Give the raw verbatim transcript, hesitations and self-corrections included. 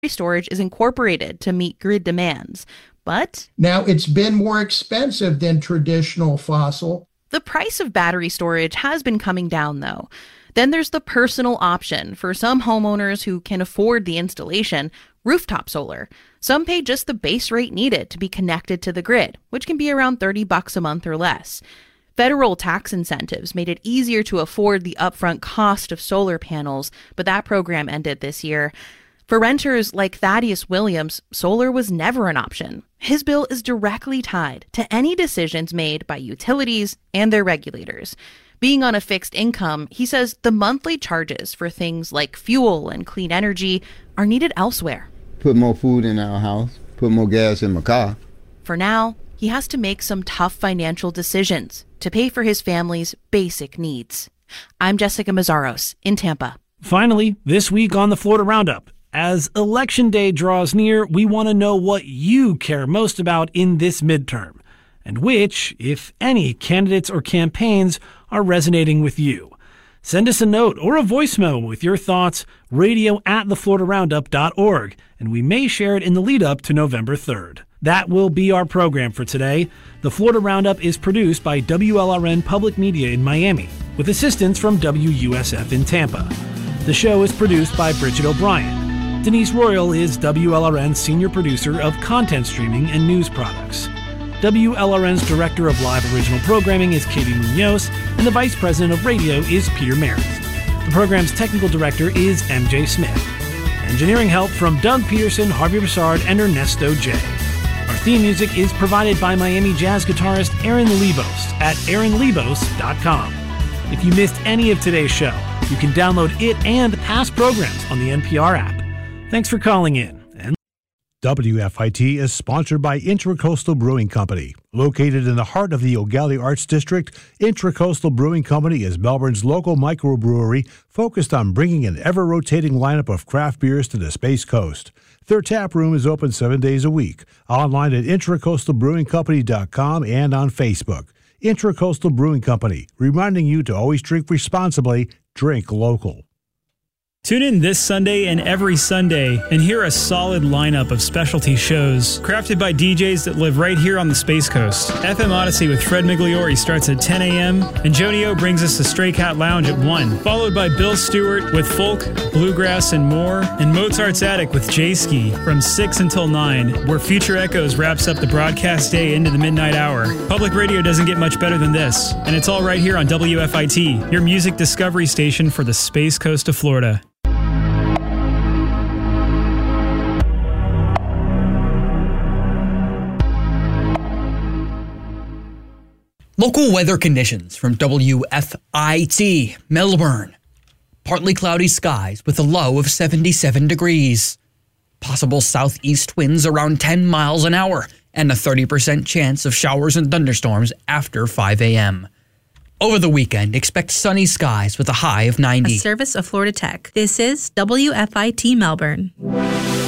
storage is incorporated to meet grid demands. But now it's been more expensive than traditional fossil. The price of battery storage has been coming down, though. Then there's the personal option for some homeowners who can afford the installation, rooftop solar. Some pay just the base rate needed to be connected to the grid, which can be around thirty bucks a month or less. Federal tax incentives made it easier to afford the upfront cost of solar panels, but that program ended this year. For renters like Thaddeus Williams, solar was never an option. His bill is directly tied to any decisions made by utilities and their regulators. Being on a fixed income, he says the monthly charges for things like fuel and clean energy are needed elsewhere. Put more food in our house, put more gas in my car. For now, he has to make some tough financial decisions to pay for his family's basic needs. I'm Jessica Mazzaros in Tampa. Finally, this week on the Florida Roundup. As Election Day draws near, we want to know what you care most about in this midterm, and which, if any, candidates or campaigns are resonating with you. Send us a note or a voice memo with your thoughts, radio at the florida roundup dot org, and we may share it in the lead up to November third. That will be our program for today. The Florida Roundup is produced by W L R N Public Media in Miami, with assistance from W U S F in Tampa. The show is produced by Bridget O'Brien. Denise Royal is W L R N's senior producer of content streaming and news products. W L R N's director of live original programming is Katie Munoz, and the vice president of radio is Peter Meredith. The program's technical director is M J Smith. Engineering help from Doug Peterson, Harvey Broussard, and Ernesto J. Our theme music is provided by Miami jazz guitarist Aaron Lebos at aaron lebos dot com. If you missed any of today's show, you can download it and past programs on the N P R app. Thanks for calling in. And W F I T is sponsored by Intracoastal Brewing Company. Located in the heart of the Eau Gallie Arts District, Intracoastal Brewing Company is Melbourne's local microbrewery focused on bringing an ever-rotating lineup of craft beers to the Space Coast. Their tap room is open seven days a week, online at intracoastal brewing company dot com and on Facebook. Intracoastal Brewing Company, reminding you to always drink responsibly, drink local. Tune in this Sunday and every Sunday and hear a solid lineup of specialty shows crafted by D Js that live right here on the Space Coast. F M Odyssey with Fred Migliori starts at ten a.m. and Joni O brings us the Stray Cat Lounge at one, followed by Bill Stewart with folk, bluegrass, and more, and Mozart's Attic with J-Ski from six until nine, where Future Echoes wraps up the broadcast day into the midnight hour. Public radio doesn't get much better than this, and it's all right here on W F I T, your music discovery station for the Space Coast of Florida. Local weather conditions from W F I T, Melbourne. Partly cloudy skies with a low of seventy-seven degrees. Possible southeast winds around ten miles an hour and a thirty percent chance of showers and thunderstorms after five a.m. Over the weekend, expect sunny skies with a high of ninety. A service of Florida Tech. This is W F I T Melbourne.